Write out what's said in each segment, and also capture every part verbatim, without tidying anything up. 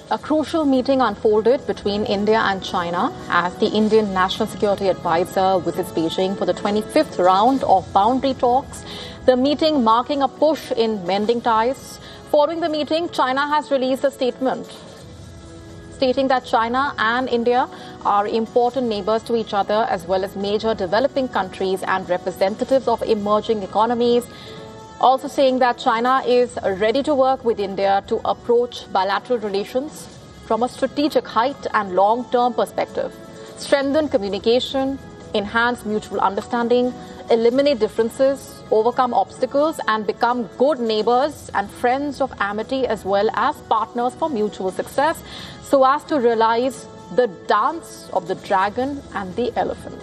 A crucial meeting unfolded between India and China as the Indian National Security Advisor visits Beijing for the twenty-fifth round of boundary talks. The meeting marking a push in mending ties. Following the meeting, China has released a statement stating that China and India are important neighbors to each other as well as major developing countries and representatives of emerging economies. Also saying that China is ready to work with India to approach bilateral relations from a strategic height and long-term perspective, strengthen communication, enhance mutual understanding, eliminate differences, overcome obstacles, and become good neighbors and friends of amity as well as partners for mutual success, so as to realize the dance of the dragon and the elephant.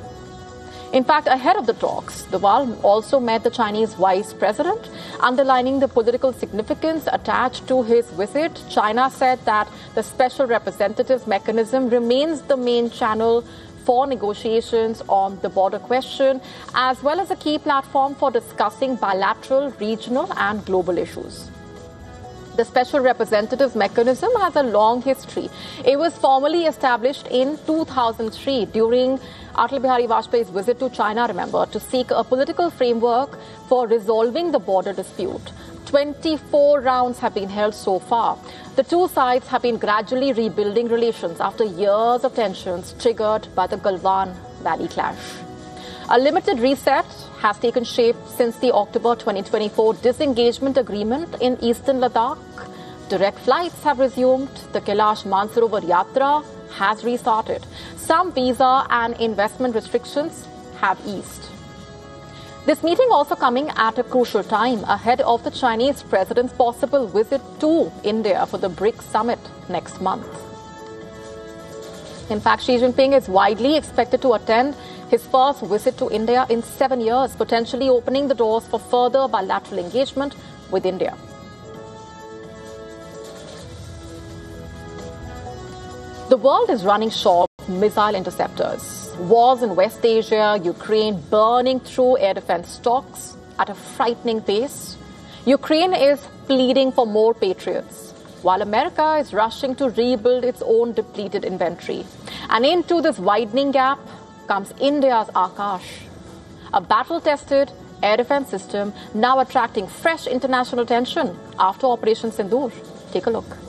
In fact, ahead of the talks, Doval also met the Chinese vice president, underlining the political significance attached to his visit. China said that the special representatives mechanism remains the main channel for negotiations on the border question, as well as a key platform for discussing bilateral, regional and global issues. The Special Representatives Mechanism has a long history. It was formally established in two thousand three during Atal Bihari Vajpayee's visit to China, remember, to seek a political framework for resolving the border dispute. twenty-four rounds have been held so far. The two sides have been gradually rebuilding relations after years of tensions triggered by the Galwan Valley clash. A limited reset has taken shape since the October twenty twenty-four disengagement agreement in eastern Ladakh. Direct flights have resumed. The Kailash Mansarovar Yatra has restarted. Some visa and investment restrictions have eased. This meeting also coming at a crucial time ahead of the Chinese president's possible visit to India for the BRICS summit next month. In fact, Xi Jinping is widely expected to attend his first visit to India in seven years, potentially opening the doors for further bilateral engagement with India. The world is running short of missile interceptors. Wars in West Asia, Ukraine burning through air defense stocks at a frightening pace. Ukraine is pleading for more Patriots, while America is rushing to rebuild its own depleted inventory. And into this widening gap comes India's Akash, a battle-tested air defense system now attracting fresh international attention after Operation Sindoor. Take a look.